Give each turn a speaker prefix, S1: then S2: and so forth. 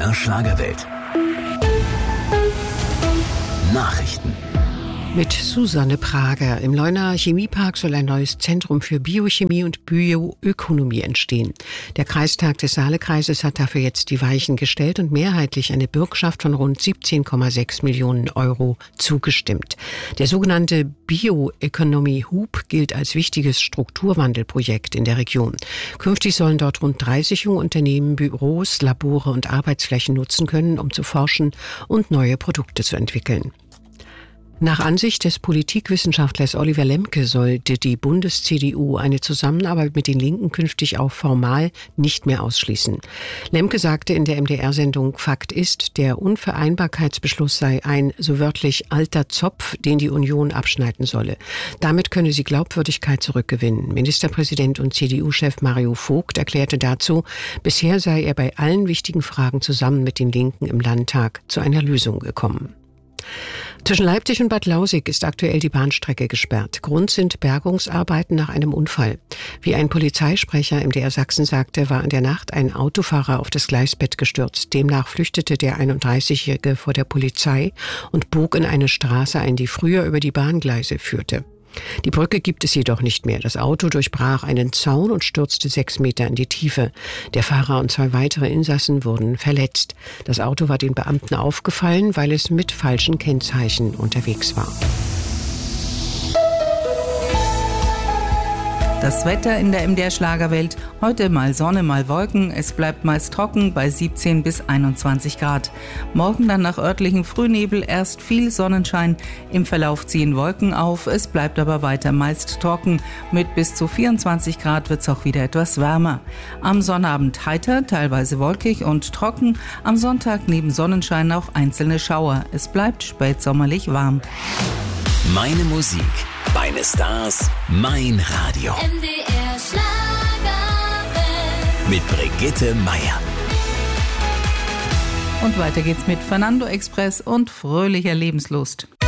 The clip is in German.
S1: MDR Schlagerwelt. Nachrichten.
S2: Mit Susanne Prager. Im Leuner Chemiepark soll ein neues Zentrum für Biochemie und Bioökonomie entstehen. Der Kreistag des Saalekreises hat dafür jetzt die Weichen gestellt und mehrheitlich eine Bürgschaft von rund 17,6 Millionen Euro zugestimmt. Der sogenannte Bioeconomy Hub gilt als wichtiges Strukturwandelprojekt in der Region. Künftig sollen dort rund 30 junge Unternehmen Büros, Labore und Arbeitsflächen nutzen können, um zu forschen und neue Produkte zu entwickeln. Nach Ansicht des Politikwissenschaftlers Oliver Lemke sollte die Bundes-CDU eine Zusammenarbeit mit den Linken künftig auch formal nicht mehr ausschließen. Lemke sagte in der MDR-Sendung Fakt ist, der Unvereinbarkeitsbeschluss sei ein, so wörtlich, alter Zopf, den die Union abschneiden solle. Damit könne sie Glaubwürdigkeit zurückgewinnen. Ministerpräsident und CDU-Chef Mario Vogt erklärte dazu, bisher sei er bei allen wichtigen Fragen zusammen mit den Linken im Landtag zu einer Lösung gekommen. Zwischen Leipzig und Bad Lausick ist aktuell die Bahnstrecke gesperrt. Grund sind Bergungsarbeiten nach einem Unfall. Wie ein Polizeisprecher im MDR Sachsen sagte, war in der Nacht ein Autofahrer auf das Gleisbett gestürzt. Demnach flüchtete der 31-Jährige vor der Polizei und bog in eine Straße ein, die früher über die Bahngleise führte. Die Brücke gibt es jedoch nicht mehr. Das Auto durchbrach einen Zaun und stürzte 6 Meter in die Tiefe. Der Fahrer und 2 weitere Insassen wurden verletzt. Das Auto war den Beamten aufgefallen, weil es mit falschen Kennzeichen unterwegs war.
S3: Das Wetter in der MDR Schlagerwelt. Heute mal Sonne, mal Wolken. Es bleibt meist trocken bei 17 bis 21 Grad. Morgen dann nach örtlichen Frühnebel erst viel Sonnenschein. Im Verlauf ziehen Wolken auf. Es bleibt aber weiter meist trocken. Mit bis zu 24 Grad wird es auch wieder etwas wärmer. Am Sonnabend heiter, teilweise wolkig und trocken. Am Sonntag neben Sonnenschein auch einzelne Schauer. Es bleibt spätsommerlich warm.
S1: Meine Musik, meine Stars, mein Radio.
S4: MDR Schlagerwelt.
S1: Mit Brigitte Meier.
S3: Und weiter geht's mit Fernando Express und fröhlicher Lebenslust.